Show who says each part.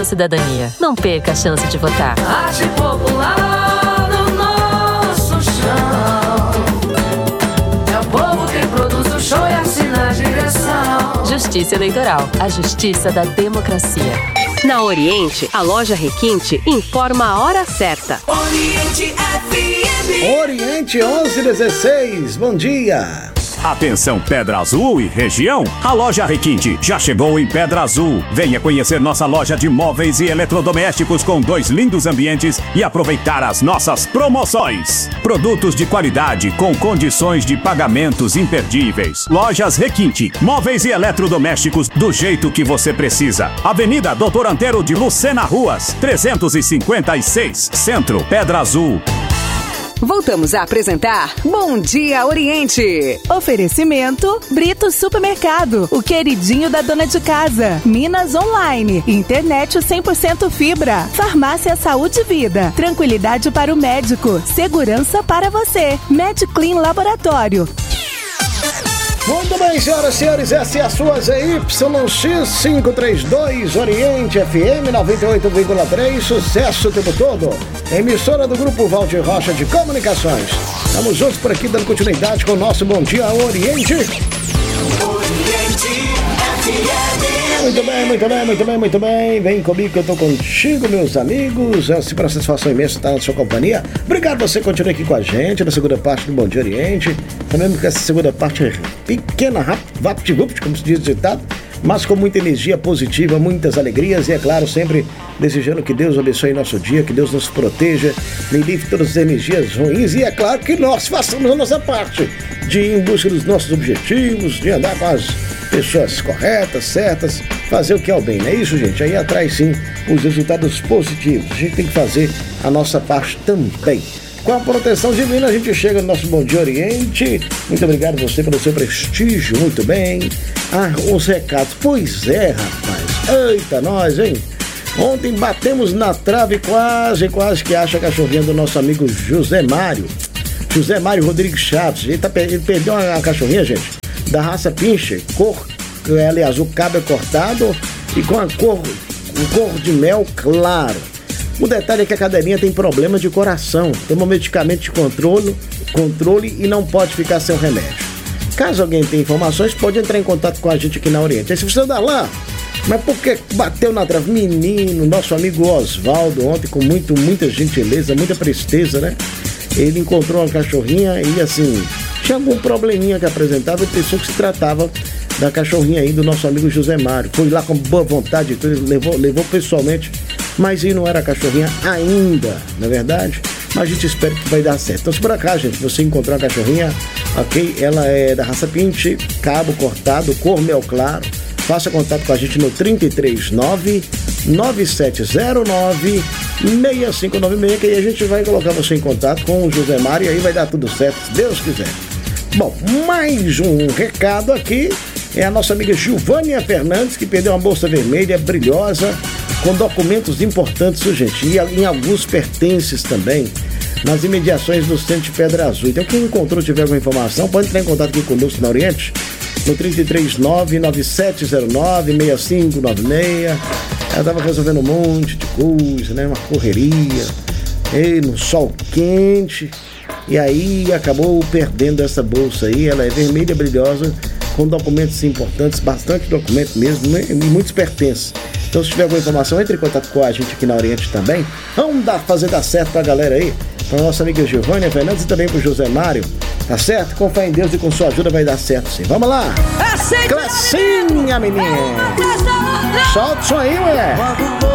Speaker 1: cidadania. Não perca a chance de votar.
Speaker 2: Arte popular no nosso chão. É o povo quem produz o show e assina a direção.
Speaker 1: Justiça Eleitoral, a justiça da democracia.
Speaker 3: Na Oriente, a loja Requinte informa a hora certa.
Speaker 2: Oriente FM.
Speaker 4: Oriente 1116, bom dia.
Speaker 5: Atenção Pedra Azul e região, a loja Requinte já chegou em Pedra Azul. Venha conhecer nossa loja de móveis e eletrodomésticos com 2 lindos ambientes e aproveitar as nossas promoções. Produtos de qualidade com condições de pagamentos imperdíveis. Lojas Requinte, móveis e eletrodomésticos do jeito que você precisa. Avenida Doutor Antero de Lucena Ruas, 356, Centro, Pedra Azul.
Speaker 3: Voltamos a apresentar Bom Dia Oriente.
Speaker 6: Oferecimento Brito Supermercado, o queridinho da dona de casa. Minas Online, internet 100% fibra. Farmácia Saúde e Vida, tranquilidade para o médico, segurança para você. MedClean Laboratório.
Speaker 4: Muito bem, senhoras e senhores, essa é a sua ZYX532 Oriente FM 98,3, sucesso o tempo todo. Emissora do Grupo Valdir Rocha de Comunicações. Estamos juntos por aqui, dando continuidade com o nosso Bom Dia Oriente. Muito bem, muito bem, muito bem, muito bem. Vem comigo que eu tô contigo, meus amigos. É sempre uma satisfação imensa estar na sua companhia. Obrigado você que continua aqui com a gente na segunda parte do Bom Dia Oriente. Também que essa segunda parte é pequena, rápida, vapt-vupt, como se diz o ditado, mas com muita energia positiva, muitas alegrias e, é claro, sempre desejando que Deus abençoe nosso dia, que Deus nos proteja, livre todas as energias ruins e, é claro, que nós façamos a nossa parte de ir em busca dos nossos objetivos, de andar com as pessoas corretas, certas, fazer o que é o bem, não é isso, gente? Aí atrai, sim, os resultados positivos. A gente tem que fazer a nossa parte também. Com a proteção divina, a gente chega no nosso Bom Dia Oriente. Muito obrigado a você pelo seu prestígio, muito bem. Os recados. Pois é, rapaz. Eita, nós, hein? Ontem batemos na trave quase que acha a cachorrinha do nosso amigo José Mário. José Mário Rodrigues Chaves. Ele perdeu uma cachorrinha, gente, da raça Pinscher, aliás, o cabo é cortado e com a cor de mel claro. O detalhe é que a cadelinha tem problema de coração, toma medicamento de controle e não pode ficar sem o remédio. Caso alguém tenha informações, pode entrar em contato com a gente aqui na Oriente. Aí se você dá lá, mas por que bateu na trave? Menino, nosso amigo Osvaldo ontem com muita gentileza, muita presteza, né? Ele encontrou uma cachorrinha e assim, tinha algum probleminha que apresentava e pensou que se tratava da cachorrinha aí do nosso amigo José Mário. Foi lá com boa vontade, levou pessoalmente, mas aí não era a cachorrinha ainda, não é verdade? Mas a gente espera que vai dar certo. Então se por acaso, gente, você encontrar uma cachorrinha, ok, ela é da raça Pinscher, cabo cortado, cor mel claro, faça contato com a gente no 339-9709-6596, que aí a gente vai colocar você em contato com o José Mário e aí vai dar tudo certo, se Deus quiser. Bom, mais um recado aqui é a nossa amiga Gilvânia Fernandes, que perdeu uma bolsa vermelha brilhosa com documentos importantes, gente, e em alguns pertences também, nas imediações do centro de Pedra Azul. Então quem encontrou, tiver alguma informação, pode entrar em contato aqui conosco na Oriente no 339-9709-6596. Ela estava resolvendo um monte de coisa, né? Uma correria, no sol quente, e aí acabou perdendo essa bolsa aí. Ela é vermelha, brilhosa, com documentos importantes, bastante documento mesmo, né? E muitos pertences. Então se tiver alguma informação, entre em contato com a gente aqui na Oriente também. Vamos fazer dar certo pra galera aí, pra nossa amiga Gilvânia Fernandes e também pro José Mário, tá certo? Com fé em Deus e com sua ajuda vai dar certo sim. Vamos lá! Classinha, menina! Solta o som aí, mulher!